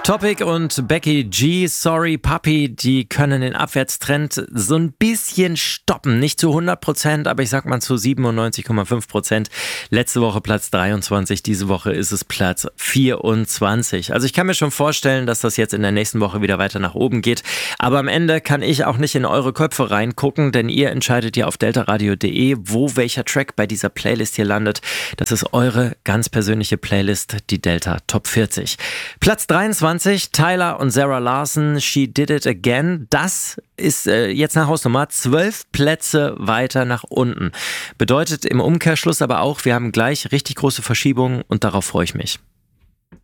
Topic und Becky G, Sorry Puppy, die können den Abwärtstrend so ein bisschen stoppen. Nicht zu 100%, aber ich sag mal zu 97,5%. Letzte Woche Platz 23, diese Woche ist es Platz 24. Also ich kann mir schon vorstellen, dass das jetzt in der nächsten Woche wieder weiter nach oben geht. Aber am Ende kann ich auch nicht in eure Köpfe reingucken, denn ihr entscheidet ja auf deltaradio.de, wo welcher Track bei dieser Playlist hier landet. Das ist eure ganz persönliche Playlist, die Delta Top 40. Platz 23. Tyler und Sarah Larson, She Did It Again. Das ist jetzt eine Hausnummer 12 Plätze weiter nach unten. Bedeutet im Umkehrschluss aber auch, wir haben gleich richtig große Verschiebungen und darauf freue ich mich.